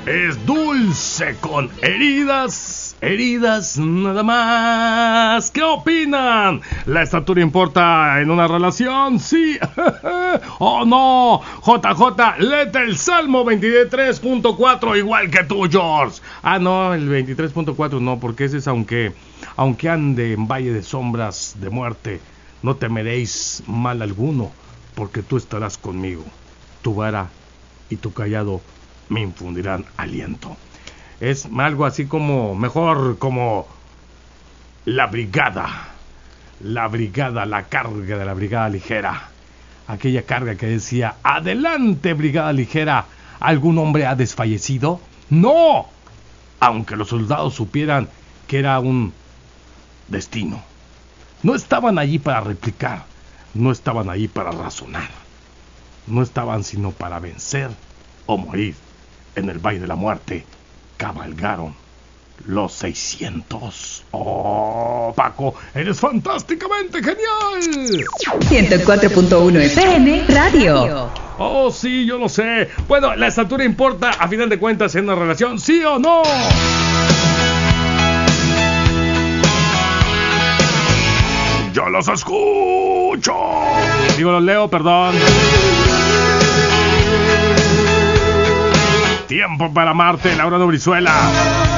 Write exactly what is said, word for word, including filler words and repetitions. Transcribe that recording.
es dulce con heridas, heridas nada más. ¿Qué opinan? ¿La estatura importa en una relación? Sí. Oh no, J J, léete el Salmo veintitrés punto cuatro igual que tú, George. Ah no, el veintitrés punto cuatro no, porque ese es aunque, aunque ande en valle de sombras de muerte, no temeréis mal alguno, porque tú estarás conmigo. Tu vara y tu callado me infundirán aliento. Es algo así como, mejor como la brigada. La brigada, la carga de la brigada ligera. Aquella carga que decía, adelante brigada ligera, ¿algún hombre ha desfallecido? ¡No! Aunque los soldados supieran que era un destino. No estaban allí para replicar, no estaban allí para razonar. No estaban sino para vencer o morir. En el valle de la muerte cabalgaron los seiscientos. ¡Oh, Paco! ¡Eres fantásticamente genial! ciento cuatro punto uno F M Radio. Oh, sí, yo lo sé. Bueno, ¿la estatura importa a final de cuentas en una relación? ¿Sí o no? ¡Yo los escucho! Digo, los leo, perdón. Tiempo para amarte, Laura Brizuela.